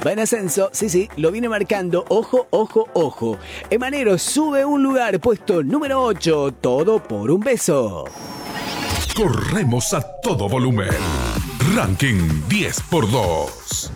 Va en ascenso, sí, lo viene marcando. Ojo, ojo, ojo. Emanero sube un lugar, puesto número 8. Todo por un beso. Corremos a todo volumen. Ranking 10x2.